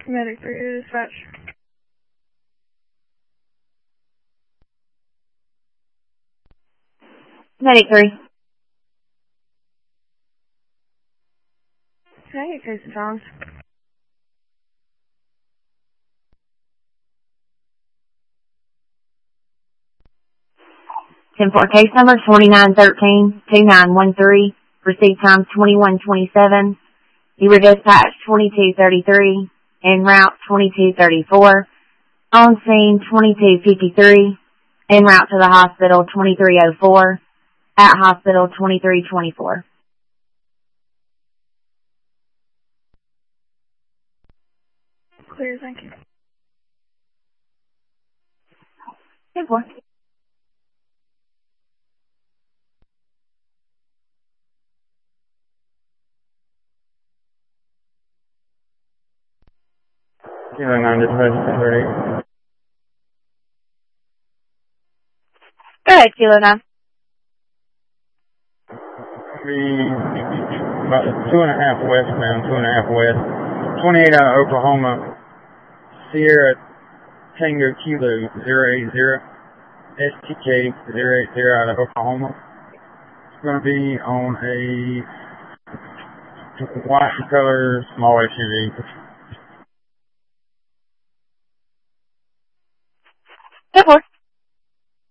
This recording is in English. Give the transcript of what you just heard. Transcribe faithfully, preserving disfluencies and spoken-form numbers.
Medic three, dispatch. Medic three. Hey, Jason Johns. ten four, case number twenty-nine thirteen, two nine one three, receive time twenty-one twenty-seven, you were dispatched twenty-two thirty-three, en route twenty-two thirty-four, on scene twenty-two fifty-three, en route to the hospital twenty-three oh four, at hospital twenty-three twenty-four. Clear, thank you. ten four. Kilo nine, dispatch ten thirty-eight. Go ahead, Kilo nine. Be about two and a half westbound, two and a half west, twenty-eight out of Oklahoma, Sierra Tango Kilo zero eight zero, S T K zero eight zero out of Oklahoma. It's going to be on a white color small S U V.